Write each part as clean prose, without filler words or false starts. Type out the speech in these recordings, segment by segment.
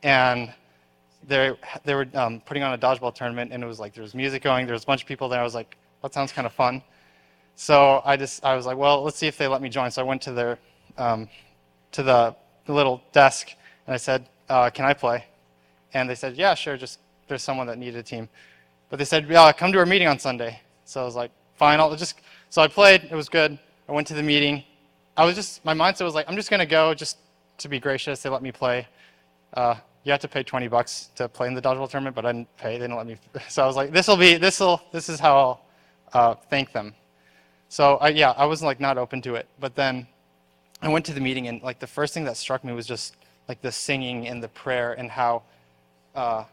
and they were putting on a dodgeball tournament, and it was like there was music going, there was a bunch of people there. I was like, that sounds kind of fun. So I was like, well, let's see if they let me join. So I went to their to the little desk, and I said, can I play? And they said, yeah, sure, just there's someone that needed a team. But they said, yeah, come to our meeting on Sunday. So I was like, fine, so I played, it was good. I went to the meeting. My mindset was like, I'm just gonna go just to be gracious. They let me play. You have to pay $20 to play in the dodgeball tournament, but I didn't pay, they didn't let me. So I was like, this is how I'll thank them. So I was like not open to it. But then I went to the meeting, and like the first thing that struck me was just like the singing and the prayer, and how I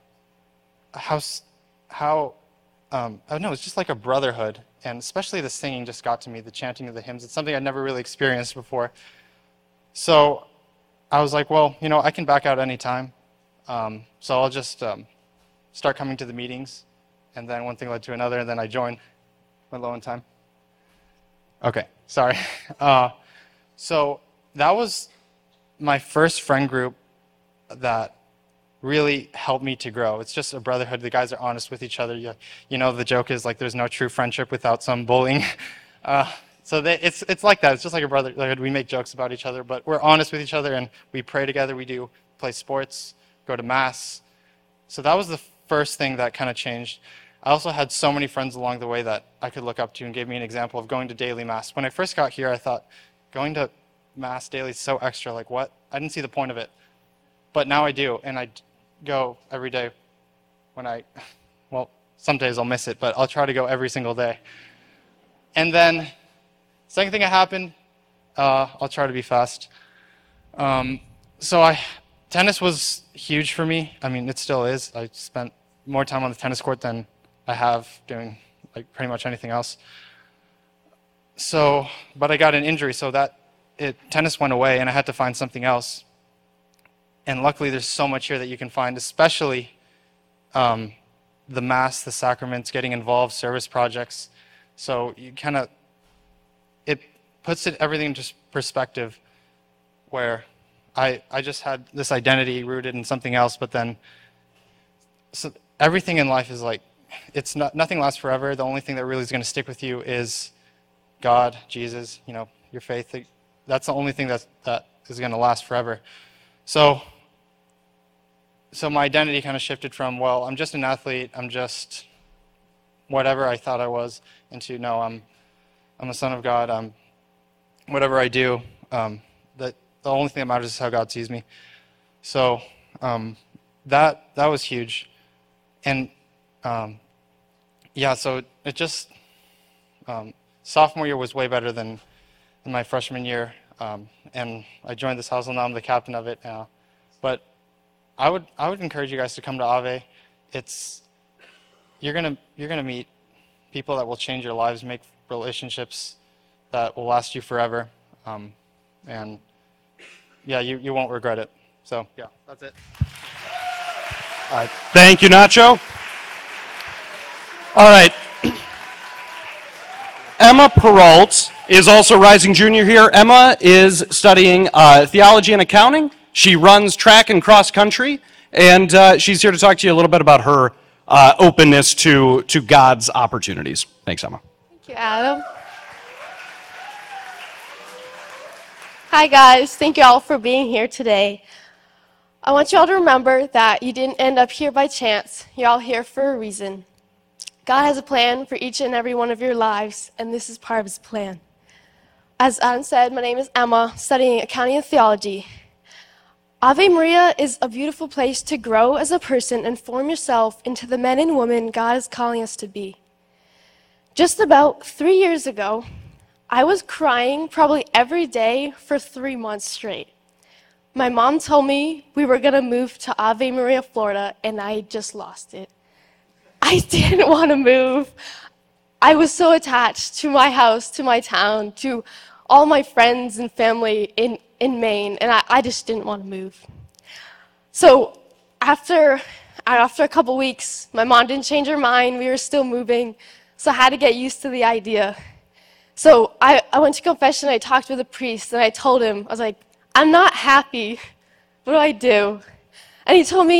don't know, it's just like a brotherhood, and especially the singing just got to me, the chanting of the hymns. It's something I'd never really experienced before. So I was like, well, I can back out any time. So I'll just start coming to the meetings, and then one thing led to another, and then I joined. Went low on time. Okay, sorry. So that was my first friend group that really helped me to grow. It's just a brotherhood. The guys are honest with each other. The joke is like there's no true friendship without some bullying. It's like that. It's just like a brotherhood. We make jokes about each other, but we're honest with each other, and we pray together. We play sports, go to mass. So that was the first thing that kind of changed. I also had so many friends along the way that I could look up to and gave me an example of going to daily mass. When I first got here, I thought going to mass daily is so extra. Like what? I didn't see the point of it. But now I do, and I go every day some days I'll miss it, but I'll try to go every single day. And then, second thing that happened, I'll try to be fast. Tennis was huge for me. I mean, it still is. I spent more time on the tennis court than I have doing like pretty much anything else. But I got an injury, so tennis went away, and I had to find something else. And luckily, there's so much here that you can find, especially the Mass, the sacraments, getting involved, service projects. So it puts everything into perspective, where I just had this identity rooted in something else, but then everything in life is like, nothing lasts forever. The only thing that really is going to stick with you is God, Jesus, your faith. That's the only thing that is going to last forever. So my identity kind of shifted from, well, I'm just an athlete, I'm just whatever I thought I was, into, no, I'm a son of God. Whatever I do, the only thing that matters is how God sees me. So that was huge. And so it just, sophomore year was way better than my freshman year. And I joined this house, and now I'm the captain of it now. But I would encourage you guys to come to Ave. You're gonna meet people that will change your lives, make relationships that will last you forever, and you won't regret it. So that's it. All right, thank you, Nacho. All right, Emma Peralt is also rising junior here. Emma is studying theology and accounting. She runs track and cross country, and she's here to talk to you a little bit about her openness to God's opportunities. Thanks, Emma. Thank you, Adam. Hi, guys. Thank you all for being here today. I want you all to remember that you didn't end up here by chance. You're all here for a reason. God has a plan for each and every one of your lives, and this is part of his plan. As Adam said, my name is Emma, studying accounting and theology. Ave Maria is a beautiful place to grow as a person and form yourself into the men and women God is calling us to be. Just about 3 years ago, I was crying probably every day for 3 months straight. My mom told me we were going to move to Ave Maria, Florida, and I just lost it. I didn't want to move. I was so attached to my house, to my town, to all my friends and family in Maine, and I just didn't want to move. So after a couple weeks, my mom didn't change her mind. We were still moving, so I had to get used to the idea. So I went to confession, I talked with a priest, and I told him, I was like, I'm not happy. What do I do? And he told me,